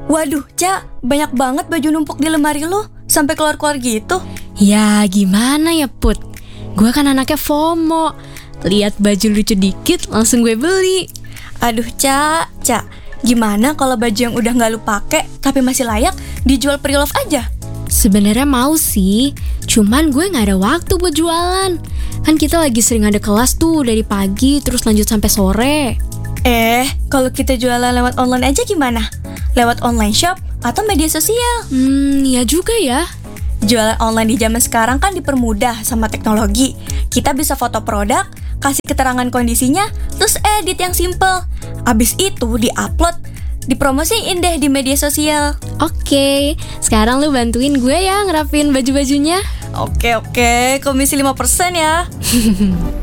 Waduh, Cak, banyak banget baju numpuk di lemari lu, sampai keluar-keluar gitu. Ya gimana ya Put, gue kan anaknya FOMO. Lihat baju lucu dikit langsung gue beli. Aduh, Cak, gimana kalau baju yang udah nggak lu pake tapi masih layak dijual pre-love aja? Sebenarnya mau sih, cuman gue gak ada waktu buat jualan. Kan kita lagi sering ada kelas tuh dari pagi terus lanjut sampai sore. Kalau kita jualan lewat online aja gimana? Lewat online shop atau media sosial? Ya juga ya. Jualan online di zaman sekarang kan dipermudah sama teknologi. Kita bisa foto produk, kasih keterangan kondisinya, terus edit yang simple. Abis itu di-upload, dipromosiin deh di media sosial. Oke, sekarang lu bantuin gue ya ngerapin baju-bajunya. Oke, komisi 5% ya.